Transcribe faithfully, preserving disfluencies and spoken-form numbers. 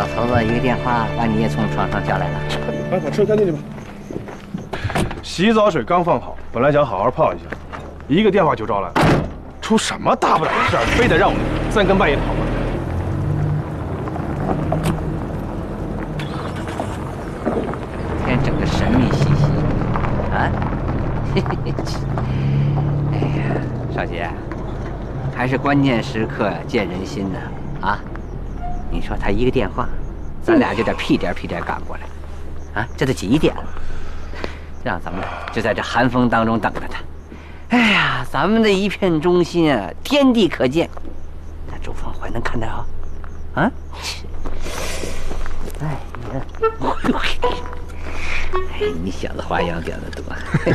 老头子一个电话把你也从床上叫来了。 来，把车开进去吧。洗澡水刚放好，本来想好好泡一下，一个电话就招来了，出什么大不了的事儿，非得让我三更半夜跑过来。 天整个神秘兮兮，啊？哎呀，少杰，还是关键时刻见人心呢啊！你说他一个电话，咱俩就得屁颠屁颠赶过来，啊，这都几点了？让咱们就在这寒风当中等着他。哎呀，咱们的一片忠心啊，天地可见。那周芳怀能看到啊？啊？哎呀，哎，你小子花样点子多。